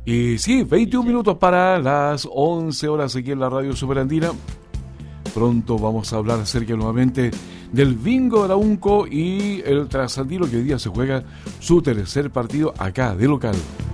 Y sí, 21 minutos para las 11 horas aquí en la Radio Superandina. Pronto vamos a hablar acerca nuevamente del bingo de la UNCO y el trasandino, que hoy día se juega su tercer partido acá de local.